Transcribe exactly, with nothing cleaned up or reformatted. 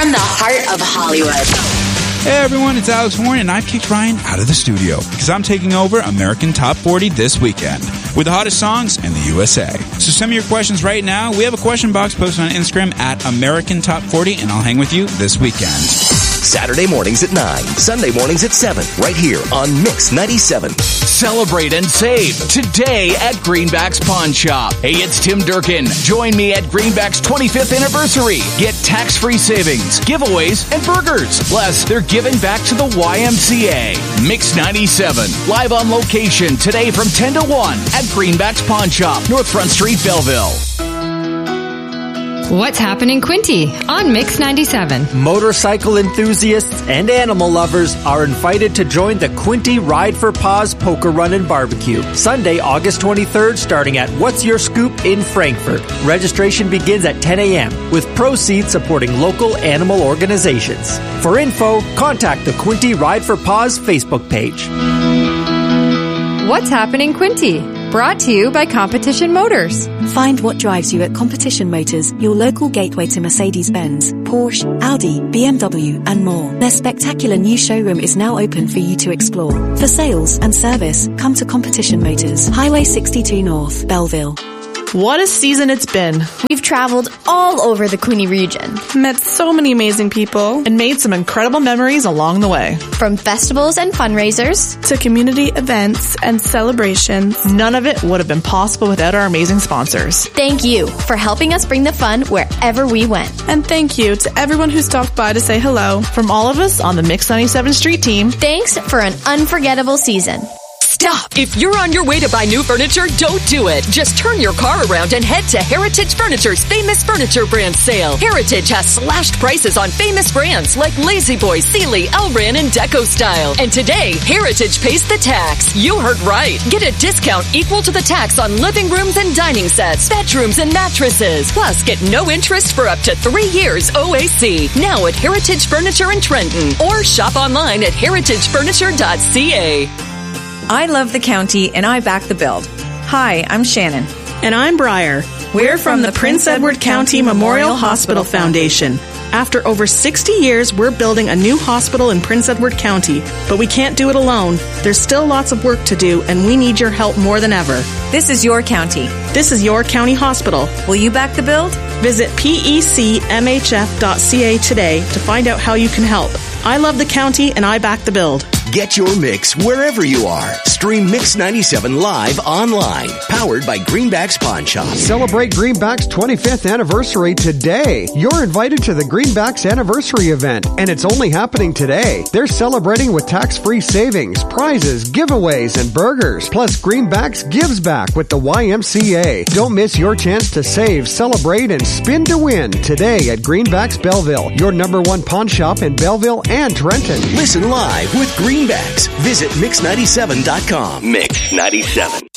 from the heart of Hollywood. Hey everyone, it's Alex Warren, and I've kicked Ryan out of the studio because I'm taking over American Top forty this weekend with the hottest songs in the U S A. So send me your questions right now. We have a question box posted on Instagram at American Top forty, and I'll hang with you this weekend. Saturday mornings at nine, Sunday mornings at seven, right here on Mix ninety-seven. Celebrate and save today at Greenback's Pawn Shop. Hey, it's Tim Durkin. Join me at Greenback's twenty-fifth anniversary. Get tax-free savings, giveaways, and burgers. Plus, they're giving back to the Y M C A. Mix ninety-seven, live on location today from ten to one at Greenback's Pawn Shop, North Front Street, Belleville. What's happening, Quinty, on Mix ninety-seven? Motorcycle enthusiasts and animal lovers are invited to join the Quinty Ride for Paws Poker Run and Barbecue, Sunday, August twenty-third, starting at What's Your Scoop in Frankfort. Registration begins at ten a.m., with proceeds supporting local animal organizations. For info, contact the Quinty Ride for Paws Facebook page. What's happening, Quinty? Brought to you by Competition Motors. Find what drives you at Competition Motors, your local gateway to Mercedes-Benz, Porsche, Audi, B M W, and more. Their spectacular new showroom is now open for you to explore. For sales and service, come to Competition Motors, Highway sixty-two North, Belleville. What a season it's been. We've traveled all over the Quinte region, met so many amazing people, and made some incredible memories along the way. From festivals and fundraisers to community events and celebrations, none of it would have been possible without our amazing sponsors. Thank you for helping us bring the fun wherever we went. And thank you to everyone who stopped by to say hello. From all of us on the Mix ninety-seven Street team, thanks for an unforgettable season. Stop! If you're on your way to buy new furniture, don't do it. Just turn your car around and head to Heritage Furniture's Famous Furniture Brand Sale. Heritage has slashed prices on famous brands like La-Z-Boy, Sealy, Elran, and Deco Style. And today, Heritage pays the tax. You heard right. Get a discount equal to the tax on living rooms and dining sets, bedrooms, and mattresses. Plus, get no interest for up to three years O A C. Now at Heritage Furniture in Trenton. Or shop online at heritage furniture dot c a. I love the county, and I back the build. Hi, I'm Shannon. And I'm Briar. We're from the Prince Edward County Memorial Hospital Foundation. After over sixty years, we're building a new hospital in Prince Edward County, but we can't do it alone. There's still lots of work to do, and we need your help more than ever. This is your county. This is your county hospital. Will you back the build? Visit P E C M H F dot C A today to find out how you can help. I love the county, and I back the build. Get your mix wherever you are. Stream Mix ninety-seven live online. Powered by Greenback's Pawn Shop. Celebrate Greenback's twenty-fifth anniversary today. You're invited to the Greenback's anniversary event, and it's only happening today. They're celebrating with tax-free savings, prizes, giveaways, and burgers. Plus, Greenback's gives back with the Y M C A. Don't miss your chance to save, celebrate, and spin to win today at Greenback's Belleville, your number one pawn shop in Belleville and Trenton. Listen live with Greenback's. Visit mix ninety-seven dot com. Mix ninety-seven.